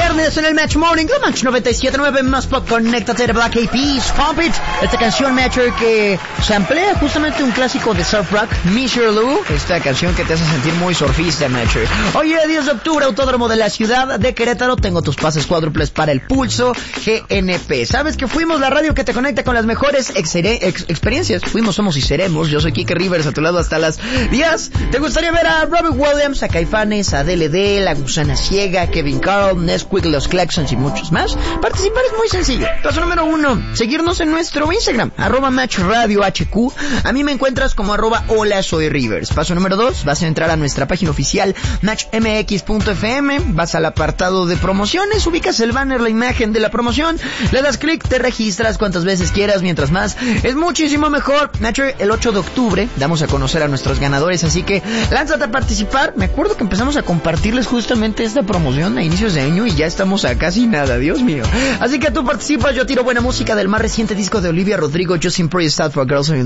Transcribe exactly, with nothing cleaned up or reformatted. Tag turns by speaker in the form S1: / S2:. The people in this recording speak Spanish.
S1: viernes en el Match Morning, la Match noventa y siete punto nueve más pop, conéctate de Black Eyed Peas, Pump It. Esta canción, Matcher, que samplea justamente un clásico de surf rock, Miss Lou. Esta canción que te hace sentir muy surfista, Matcher. Oye, diez de octubre, Autódromo de la Ciudad de Querétaro. Tengo tus pases cuádruples para el Pulso G N P. ¿Sabes que fuimos la radio que te conecta con las mejores ex- ex- experiencias? Fuimos, somos y seremos. Yo soy Kike Rivers, a tu lado hasta las diez. ¿Te gustaría ver a Robert Williams, a Caifanes, a D L D, La Gusana Ciega, Kevin Carl, Nesquik, Los Claxons y muchos más? Participar es muy sencillo. Paso número uno, seguirnos en nuestro Instagram, arroba Match Radio H Q. A mí me encuentras como arroba Hola Soy Rivers. Paso número dos, vas a entrar a nuestra página oficial match m x punto f m, vas al apartado de promociones, ubicas el banner, la imagen de la promoción, le das clic, te registras cuantas veces quieras, mientras más es muchísimo mejor. Matcher, el ocho de octubre damos a conocer a nuestros ganadores, así que lánzate a participar. Me acuerdo que empezamos a compartirles justamente esta promoción a inicios de año y ya estamos a casi nada, Dios mío. Así que tú participas, yo tiro buena música del más reciente disco de Olivia Rodrigo, Just Simply Start for Girls.